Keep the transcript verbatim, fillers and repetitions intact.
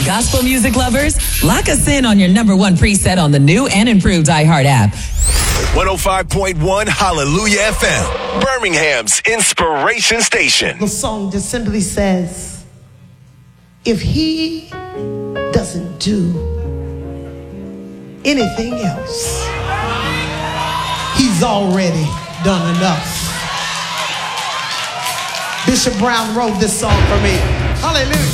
Gospel music lovers, lock us in on your number one preset on the new and improved iHeart app. one oh five point one Hallelujah F M, Birmingham's inspiration station. The song just simply says, if he doesn't do anything else, he's already done enough. Bishop Brown wrote this song for me. Hallelujah.